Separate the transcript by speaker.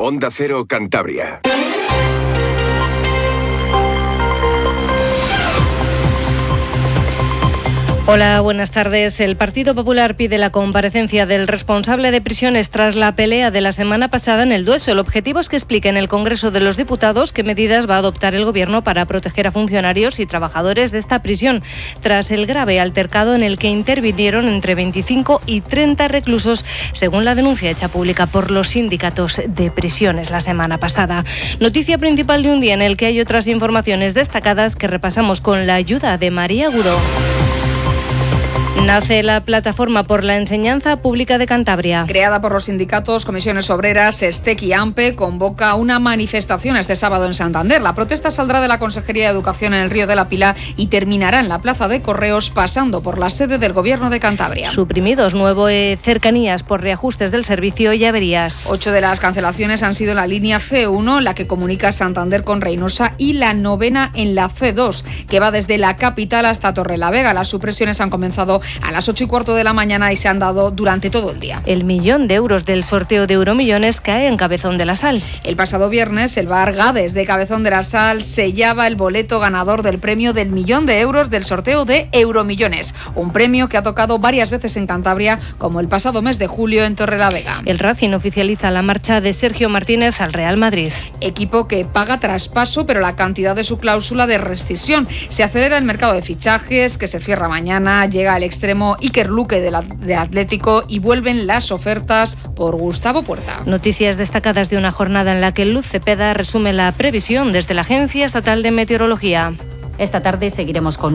Speaker 1: Onda Cero Cantabria.
Speaker 2: Hola, buenas tardes. El Partido Popular pide la comparecencia del responsable de prisiones tras la pelea de la semana pasada en el Dueso. El objetivo es que explique en el Congreso de los Diputados qué medidas va a adoptar el Gobierno para proteger a funcionarios y trabajadores de esta prisión, tras el grave altercado en el que intervinieron entre 25 y 30 reclusos, según la denuncia hecha pública por los sindicatos de prisiones la semana pasada. Noticia principal de un día en el que hay otras informaciones destacadas que repasamos con la ayuda de María Gudó. Nace la Plataforma por la Enseñanza Pública de Cantabria.
Speaker 3: Creada por los sindicatos, comisiones obreras, STEC y AMPE, convoca una manifestación este sábado en Santander. La protesta saldrá de la Consejería de Educación en el Río de la Pila y terminará en la Plaza de Correos, pasando por la sede del Gobierno de Cantabria.
Speaker 2: Suprimidos cercanías por reajustes del servicio y averías.
Speaker 3: 8 de las cancelaciones han sido en la línea C1, la que comunica Santander con Reynosa, y la 9ª en la C2, que va desde la capital hasta Torrelavega. Las supresiones han comenzado a las 8:15 de la mañana y se han dado durante todo el día.
Speaker 2: El 1.000.000 de euros del sorteo de Euromillones cae en Cabezón de la Sal.
Speaker 3: El pasado viernes, el bar Gades de Cabezón de la Sal sellaba el boleto ganador del premio del 1.000.000 de euros del sorteo de Euromillones, un premio que ha tocado varias veces en Cantabria, como el pasado mes de julio en Torrelavega.
Speaker 2: El Racing oficializa la marcha de Sergio Martínez al Real Madrid.
Speaker 3: Equipo que paga traspaso, pero la cantidad de su cláusula de rescisión. Se acelera el mercado de fichajes, que se cierra mañana, llega al extremo Iker Luque del Atlético y vuelven las ofertas por Gustavo Puerta.
Speaker 2: Noticias destacadas de una jornada en la que Luz Cepeda resume la previsión desde la Agencia Estatal de Meteorología.
Speaker 4: Esta tarde seguiremos con